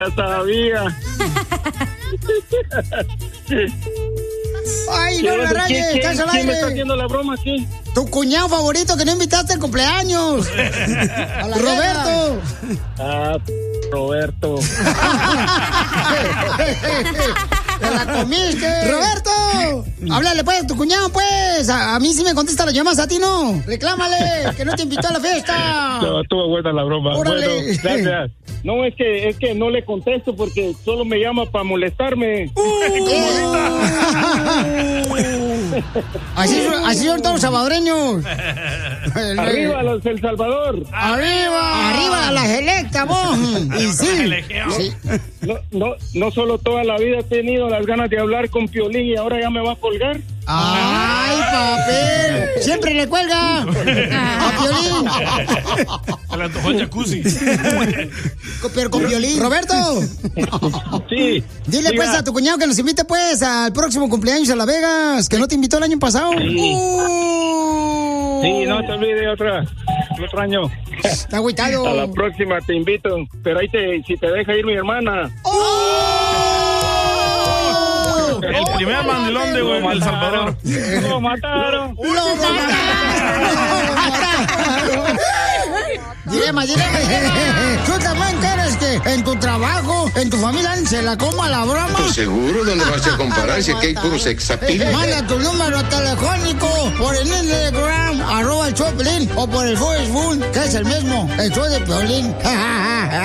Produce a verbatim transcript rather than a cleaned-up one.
Ya sabía. Ay, no la rayes, estás al ¿Quién me está aire. haciendo la broma aquí? Tu cuñado favorito que no invitaste al cumpleaños. A la Roberto. Ah, Roberto. ¡Te la comiste! ¡Roberto! Háblale pues a tu cuñado, pues. A, a mí sí me contesta las llamadas, a ti no. Reclámale, que no te invitó a la fiesta. No, estuvo buena la broma. Órale. Bueno, gracias. No, es que es que no le contesto porque solo me llama para molestarme. Así, así son todos los salvadoreños. Arriba los El Salvador. ¡Arriba! ¡Arriba la selecta, vos! Y sí. Sí. No, no, no solo toda la vida he tenido las ganas de hablar con Piolín y ahora ya me va a colgar. ¡Ay, papel! ¡Siempre le cuelga! ¡A Piolín! Se le antojó el jacuzzi. Pero con Piolín. ¡Roberto! Sí. Dile Diga. pues a tu cuñado que nos invite pues al próximo cumpleaños a Las Vegas, que no te invitó el año pasado. Sí. Uh. Sí, no te olvides otra, otro año. Está agüitado. A la próxima te invito, pero ahí te, si te deja ir mi hermana. ¡Oh! El primer mandilón de El Salvador. Lo mataron. ¡Lo mataron! Dilema, dilema, dilema. ¿Tú también quieres que en tu trabajo, en tu familia, se la coma la broma? Pues seguro, ¿dónde vas a comparar si aquí hay puros sexapiles? Manda tu número telefónico por el Instagram, arroba el Choplin, o por el Facebook, que es el mismo, el show de Piolín.